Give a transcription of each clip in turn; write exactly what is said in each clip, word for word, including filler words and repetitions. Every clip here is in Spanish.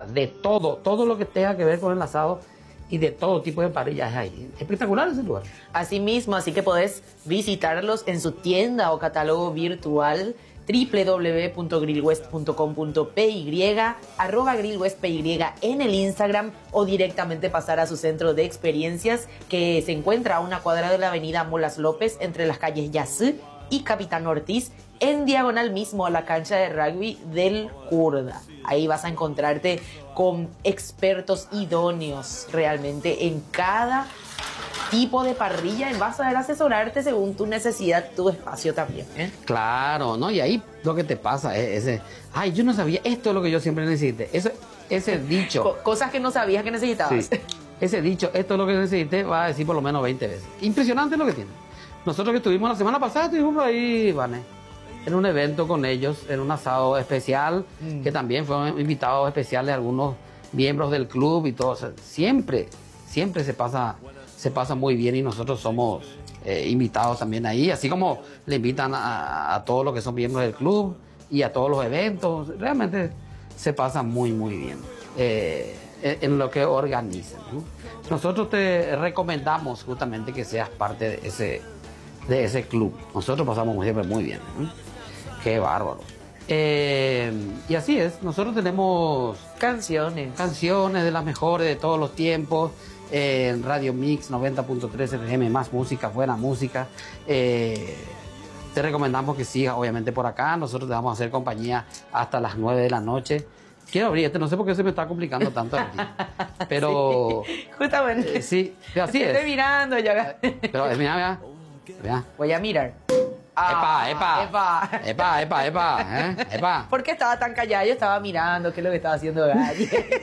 de todo, todo lo que tenga que ver con el asado y de todo tipo de parrillas ahí. Espectacular ese lugar. Así mismo, así que podés visitarlos en su tienda o catálogo virtual doble u doble u doble u punto grillwest punto com punto p y, arroba grillwestpy en el Instagram o directamente pasar a su centro de experiencias que se encuentra a una cuadra de la avenida Molas López entre las calles Yazú y Capitán Ortiz, en diagonal mismo a la cancha de rugby del Kurda. Ahí vas a encontrarte con expertos idóneos realmente en cada tipo de parrilla y vas a ver asesorarte según tu necesidad, tu espacio también, ¿eh? Claro, ¿no? Y ahí lo que te pasa es ese, ay, yo no sabía, esto es lo que yo siempre necesité. Ese, ese dicho. Co- cosas que no sabías que necesitabas. Sí, ese dicho, esto es lo que necesité, va a decir por lo menos veinte veces. Impresionante lo que tiene. Nosotros que estuvimos la semana pasada, estuvimos por ahí, Vane, en un evento con ellos, en un asado especial, mm. que también fueron invitados especiales algunos miembros del club y todo. O sea, siempre, siempre se pasa, se pasa muy bien y nosotros somos eh, invitados también ahí, así como le invitan a, a todos los que son miembros del club y a todos los eventos. Realmente se pasa muy, muy bien eh, en lo que organizan, ¿no? Nosotros te recomendamos justamente que seas parte de ese, de ese club. Nosotros pasamos siempre muy bien, ¿no? Qué bárbaro. Eh, y así es, nosotros tenemos canciones. Canciones de las mejores de todos los tiempos. Eh, en Radio Mix noventa punto tres F M, más música, buena música. Eh, te recomendamos que sigas obviamente por acá. Nosotros te vamos a hacer compañía hasta las nueve de la noche. Quiero abrir este, no sé por qué se me está complicando tanto aquí. Pero. Sí, justamente. Eh, sí, así es. Estoy mirando ya. Pero mira, mira. mira. Voy a mirar. Ah, epa, epa, epa, epa, epa, epa, ¿eh? epa. ¿Por qué estaba tan callado? Yo estaba mirando qué es lo que estaba haciendo Galli.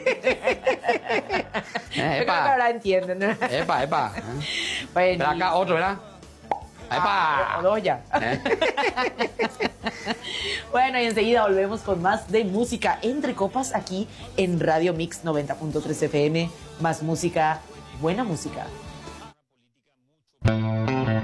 Eh, Creo epa. que ahora entienden, ¿no? Epa, epa. ¿eh? Bueno, Pero acá otro, ¿verdad? ah, Epa. dos ya. ¿Eh? Bueno, y enseguida volvemos con más de música entre copas aquí en Radio Mix noventa punto tres F M. Más música, buena música.